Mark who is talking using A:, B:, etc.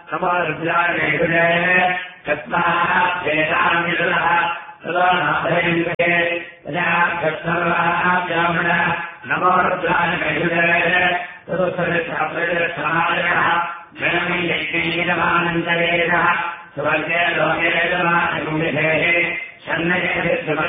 A: नमो रुद्राणेभ्ये कस्माभ्येतामिदः तदा नाभयन्ते तदाक्षर्वाभ्यामण नमो रुद्राणेभ्ये तदुसरिताप्रजसमाजः जनमि यज्ञैरमानन्दवेदः स्वर्गे लोके जमानगुण्डिभेः